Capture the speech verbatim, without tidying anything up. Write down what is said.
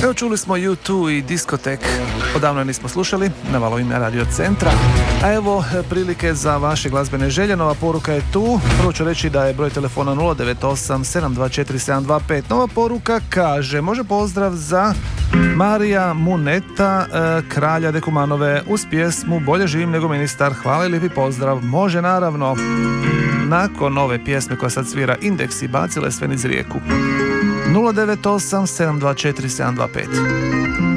Evo čuli smo U dva i Diskotek, odavno je nismo slušali na valovima Radio Centra. A evo prilike za vaše glazbene želje, nova poruka je tu. Prvo ću reći da je broj telefona nula devet osam sedam dva četiri sedam dva pet. Nova poruka kaže, može pozdrav za Marija Muneta, kralja Dekumanove, uz pjesmu Bolje živim nego ministar. Hvala i lijepi pozdrav. Može naravno. Nakon ove pjesme koja sad svira Indeks i bacile sve niz rijeku. nula devet osam sedam dva četiri sedam dva pet.